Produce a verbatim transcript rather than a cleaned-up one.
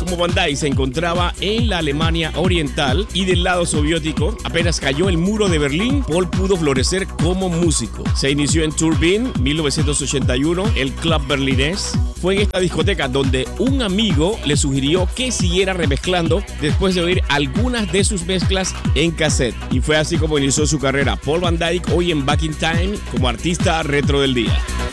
como Van Dyke se encontraba en la Alemania Oriental y del lado soviético, apenas cayó el muro de Berlín, Paul pudo florecer como músico. Se inició en Turbine, mil novecientos ochenta y uno, el club berlinés. Fue en esta discoteca donde un amigo le sugirió que siguiera remezclando después de oír algunas de sus mezclas en cassette. Y fue así como inició su carrera. Paul Van Dyke, hoy en Back in Time, como artista retro del día.